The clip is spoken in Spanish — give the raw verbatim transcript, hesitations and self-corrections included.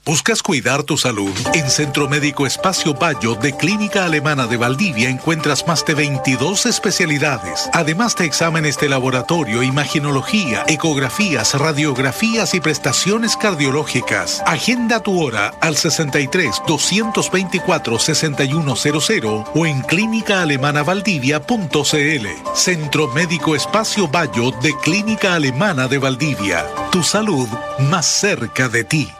¿Buscas cuidar tu salud? En Centro Médico Espacio Bayo de Clínica Alemana de Valdivia encuentras más de veintidós especialidades, además de exámenes de laboratorio, imaginología, ecografías, radiografías y prestaciones cardiológicas. Agenda tu hora al sesenta y tres, doscientos veinticuatro, sesenta y uno cero cero o en clínica alemana valdivia punto c l. Centro Médico Espacio Bayo de Clínica Alemana de Valdivia. Tu salud más cerca de ti.